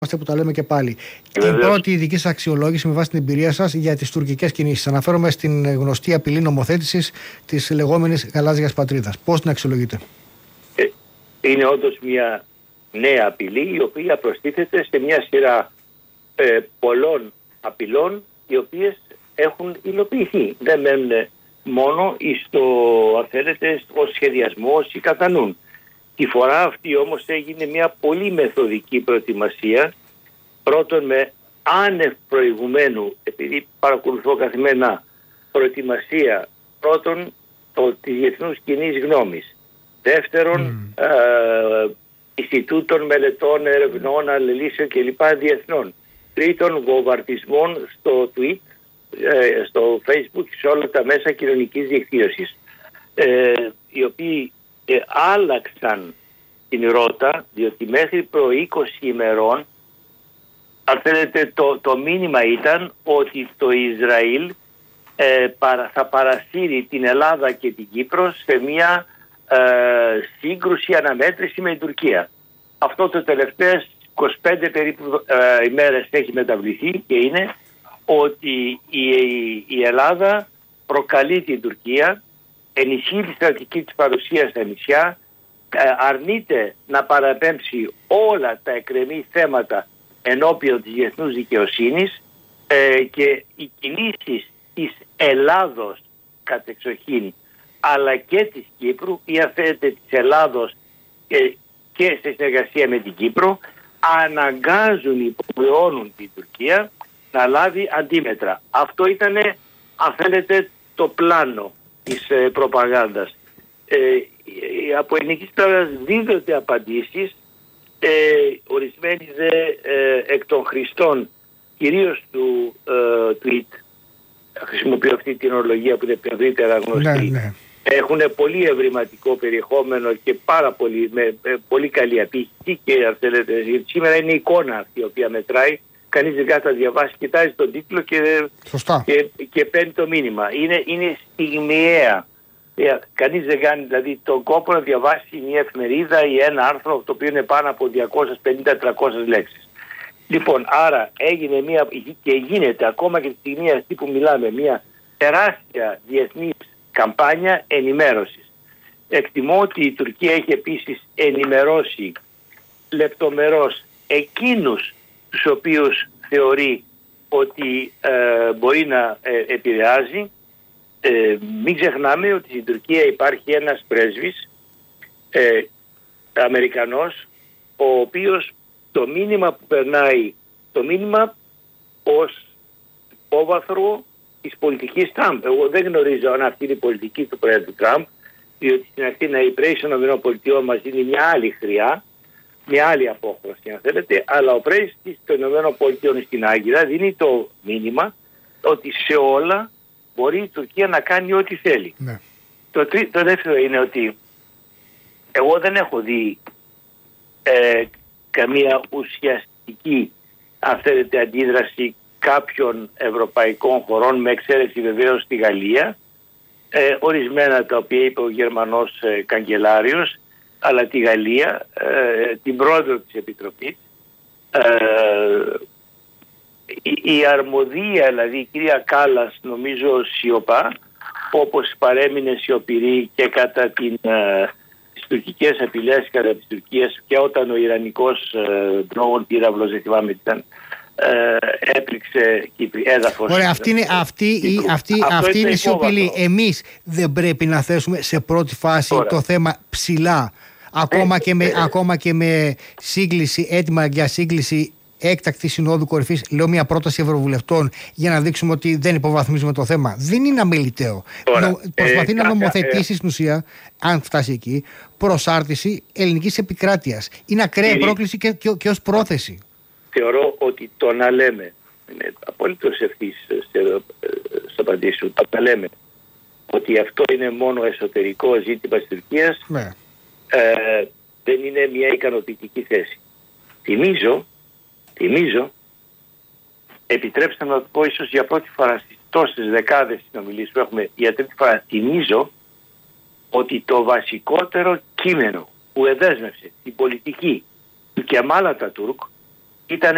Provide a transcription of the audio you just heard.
που τα λέμε και πάλι. Την πρώτη δική σας αξιολόγηση με βάση την εμπειρία σας για τις τουρκικές κινήσεις. Αναφέρομαι στην γνωστή απειλή νομοθέτησης της λεγόμενης γαλάζιας πατρίδας. Πώς την αξιολογείτε? Είναι όντως μια νέα απειλή, η οποία προστίθεται σε μια σειρά πολλών απειλών, οι οποίες έχουν υλοποιηθεί. Δεν μένουν μόνο στο σχεδιασμό ή κατά νου. Τη φορά αυτή όμως έγινε μια πολύ μεθοδική προετοιμασία, πρώτον με άνευ προηγουμένου, επειδή παρακολουθώ καθημερινά, προετοιμασία πρώτον της διεθνούς κοινής γνώμης, δεύτερον Ινστιτούτων μελετών, ερευνών, αναλύσεων κλπ. Διεθνών, τρίτον βομβαρδισμών στο tweet, στο facebook, σε όλα τα μέσα κοινωνικής δικτύωσης, οι οποίοι άλλαξαν την ρότα, διότι μέχρι προ 20 ημερών, αν θέλετε, το μήνυμα ήταν ότι το Ισραήλ θα παρασύρει την Ελλάδα και την Κύπρο σε μια σύγκρουση, αναμέτρηση με την Τουρκία. Αυτό το τελευταίες 25 περίπου ημέρες έχει μεταβληθεί και είναι ότι η Ελλάδα προκαλεί την Τουρκία, ενισχύει τη στρατηγική της παρουσία στα νησιά, αρνείται να παραπέμψει όλα τα εκκρεμή θέματα ενώπιον της διεθνούς δικαιοσύνης, και οι κινήσεις της Ελλάδος κατεξοχήν, αλλά και της Κύπρου, ή αν θέλετε της Ελλάδος και σε συνεργασία με την Κύπρο, αναγκάζουν, υποχρεώνουν την Τουρκία να λάβει αντίμετρα. Αυτό ήταν, αν θέλετε, το πλάνο της προπαγάνδας. Από ελληνικής πλευράς δίδονται απαντήσεις, ορισμένοι δε εκ των χρηστών, κυρίως του tweet, χρησιμοποιώ αυτή την ορολογία που είναι ευρύτερα γνωστή, έχουν πολύ ευρηματικό περιεχόμενο και πάρα πολύ, με πολύ καλή απήχηση, και αν θέλετε, σήμερα είναι η εικόνα αυτή η οποία μετράει. Κανείς δεν κάθεται να διαβάσει, κοιτάζει τον τίτλο και παίρνει το μήνυμα. Είναι στιγμιαία. Κανείς δεν κάνει δηλαδή τον κόπο να διαβάσει μια εφημερίδα ή ένα άρθρο το οποίο είναι πάνω από 250-300 λέξεις. Λοιπόν, άρα έγινε και γίνεται ακόμα και τη στιγμή αυτή που μιλάμε, μια τεράστια διεθνής καμπάνια ενημέρωσης. Εκτιμώ ότι η Τουρκία έχει επίσης ενημερώσει λεπτομερώς εκείνους τους οποίους θεωρεί ότι μπορεί να επηρεάζει. Μην ξεχνάμε ότι στην Τουρκία υπάρχει ένας πρέσβης Αμερικανός, ο οποίος το μήνυμα που περνάει, το μήνυμα ως υπόβαθρο της πολιτικής Τραμπ. Εγώ δεν γνωρίζω αν αυτή είναι η πολιτική του Πρόεδρου Τραμπ, διότι στην αρχή η πρέσβης των ΗΠΑ μας δίνει μια άλλη χρειά, μια άλλη απόχρωση αν θέλετε, αλλά ο πρέσβης των ΗΠΑ στην Άγκυρα δίνει το μήνυμα ότι σε όλα μπορεί η Τουρκία να κάνει ό,τι θέλει. Ναι. Το δεύτερο είναι ότι εγώ δεν έχω δει καμία ουσιαστική, αν θέλετε, αντίδραση κάποιων ευρωπαϊκών χωρών, με εξαίρεση βεβαίως τη Γαλλία, ορισμένα τα οποία είπε ο Γερμανός καγκελάριος, αλλά τη Γαλλία, την πρόεδρο της Επιτροπής, η αρμοδία, δηλαδή η κυρία Κάλλας, νομίζω σιωπά, όπως παρέμεινε σιωπηρή και κατά τις τουρκικές απειλές κατά της Τουρκίας, και όταν ο Ιρανικός drone πύραυλος, δεν θυμάμαι τι ήταν, έπληξε έδαφος. Ωραία, αυτή είναι σιωπηλή. Εμείς δεν πρέπει να θέσουμε σε πρώτη φάση το θέμα ψηλά, ακόμα και με σύγκληση, έτοιμα για σύγκληση έκτακτη συνόδου κορυφής, λέω μια πρόταση ευρωβουλευτών, για να δείξουμε ότι δεν υποβαθμίζουμε το θέμα? Δεν είναι αμεληταίο. Προσπαθεί να νομοθετήσει στην ουσία, αν φτάσει εκεί, προσάρτηση ελληνικής επικράτειας. Είναι ακραία πρόκληση και ως πρόθεση. Θεωρώ ότι το να λέμε, είναι απολύτως ευθύς στο απαντήσει σου, το να λέμε ότι αυτό είναι μόνο εσωτερικό ζήτημα της Τουρκίας, δεν είναι μια ικανοποιητική θέση. Θυμίζω, επιτρέψτε να το πω ίσως για πρώτη φορά στις τόσες δεκάδες συνομιλίες που έχουμε, για τρίτη φορά, θυμίζω ότι το βασικότερο κείμενο που εδέσμευσε την πολιτική του Κεμάλ Ατατούρκ ήταν